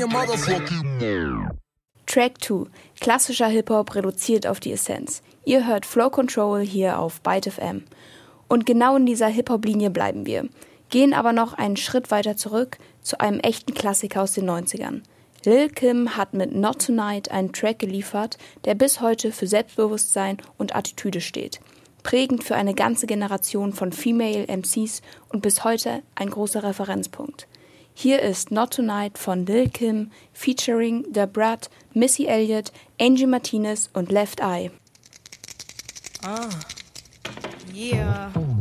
your motherfucking... Track 2. Klassischer Hip-Hop reduziert auf die Essenz. Ihr hört Flow Control hier auf Byte FM. Und genau in dieser Hip-Hop-Linie bleiben wir. Gehen aber noch einen Schritt weiter zurück zu einem echten Klassiker aus den 90ern. Lil Kim hat mit Not Tonight einen Track geliefert, der bis heute für Selbstbewusstsein und Attitüde steht. Prägend für eine ganze Generation von Female MCs und bis heute ein großer Referenzpunkt. Hier ist Not Tonight von Lil Kim featuring Da Brat, Missy Elliott, Angie Martinez und Left Eye. Yeah.